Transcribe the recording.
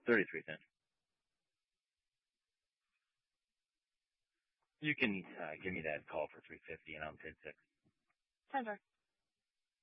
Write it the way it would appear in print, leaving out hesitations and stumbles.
$0.33. You can give me that call for 350, and I'm 10-6. 10-4.